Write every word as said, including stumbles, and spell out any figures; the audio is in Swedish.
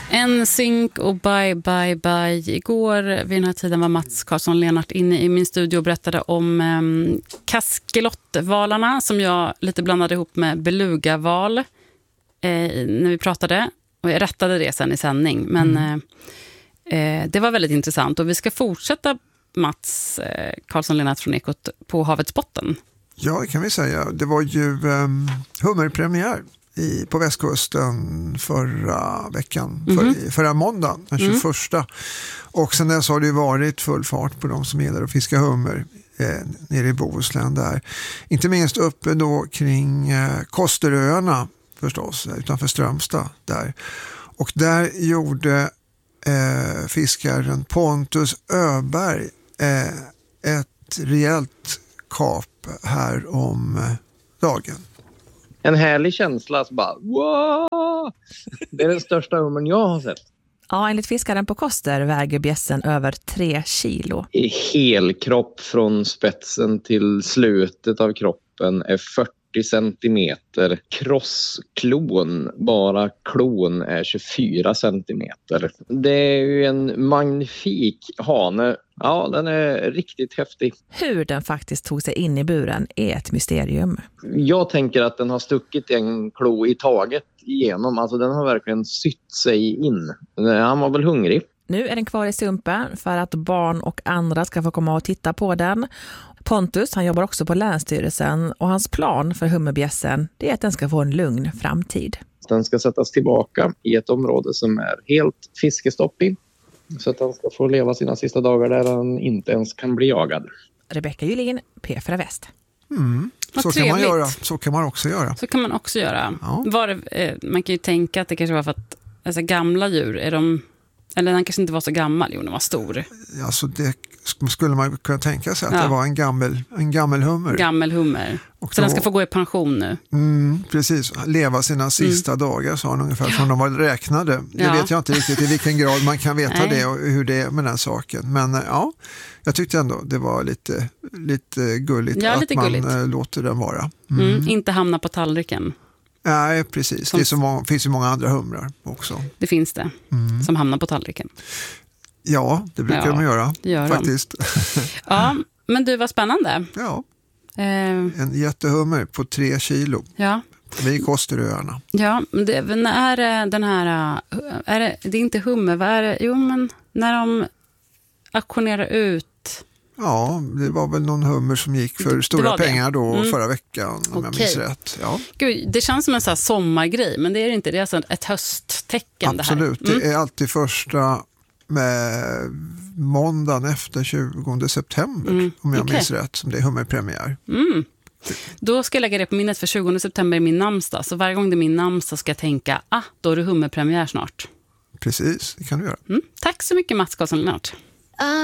En synk och bye bye bye. Igår vid den här tiden var Mats Karlsson Lennart inne i min studio och berättade om eh, kaskelottvalarna som jag lite blandade ihop med belugaval eh, när vi pratade. Och jag rättade det sen i sändning. Men mm. eh, det var väldigt intressant. Och vi ska fortsätta Mats eh, Karlsson Lennart från Ekot på havets botten. Ja, det kan vi säga. Det var ju um, hummerpremiär i, på västkusten förra veckan, mm-hmm. för, förra måndagen, den tjugoförsta. Mm. Och sen dess har det varit full fart på de som gillar att fiska hummer eh, nere i Bohuslän där. Inte minst uppe då kring eh, Kosteröarna förstås, utanför Strömstad där. Och där gjorde eh, fiskaren Pontus Öberg eh, ett rejält kap här om eh, dagen. En härlig känsla, så bara wow! Det är den största hummern jag har sett. Ja, enligt fiskaren på Koster väger bjässen över tre kilo. I hel kropp från spetsen till slutet av kroppen är fyrtio centimeter. Krossklon, bara klon är tjugofyra centimeter. Det är ju en magnifik hane. Ja, den är riktigt häftig. Hur den faktiskt tog sig in i buren är ett mysterium. Jag tänker att den har stuckit en klo i taget igenom. Alltså den har verkligen sytt sig in. Han var väl hungrig. Nu är den kvar i sumpen för att barn och andra ska få komma och titta på den. Pontus, han jobbar också på Länsstyrelsen och hans plan för hummerbjässen är att den ska få en lugn framtid. Den ska sättas tillbaka i ett område som är helt fiskestopp i. Så att den ska få leva sina sista dagar där den inte ens kan bli jagad. Rebecka Julin, P fyra Väst. Mm. Så kan man göra. Så kan man också göra. Så kan man också göra. Ja. Var det, eh, man kan ju tänka att det kanske var för att alltså, gamla djur, är de... Eller den kanske inte var så gammal, jo den var stor. Alltså det skulle man kunna tänka sig att ja. det var en gammel, en gammel hummer. Gammel hummer. Och så då, den ska få gå i pension nu. Mm, precis, leva sina sista mm. dagar sa han ungefär, ja. som de var räknade. Det ja. vet jag inte riktigt i vilken grad man kan veta det och hur det är med den saken. Men ja, jag tyckte ändå det var lite, lite gulligt ja, att lite man gulligt. låter den vara. Mm. Mm, inte hamna på tallriken. Nej, precis. Som... Det är så många, finns ju många andra humrar också. Det finns det, mm. som hamnar på tallriken. Ja, det brukar ja, de göra, det gör faktiskt. De. Ja, men du, var spännande. Ja, eh... en jättehummer på tre kilo. Ja. Vid Kosteröarna. Ja, men det, när är den här, är det, det är inte hummer, vad är det? Jo, men när de auktionerar ut. Ja, det var väl någon hummer som gick för stora pengar då mm. förra veckan, om okay. jag minns rätt. Ja. Gud, det känns som en sån här sommargrej, men det är inte. Det är alltså ett hösttecken. Absolut, det här. Mm. det är alltid första med måndagen efter tjugonde september, mm. om jag okay. minns rätt, som det är hummerpremiär. Mm. Då ska jag lägga det på minnet, för tjugonde september är min namnsdag. Så varje gång det är min namnsdag ska jag tänka, ah, då är det hummerpremiär snart. Precis, det kan du göra. Mm. Tack så mycket Mats Karlsson Lennart.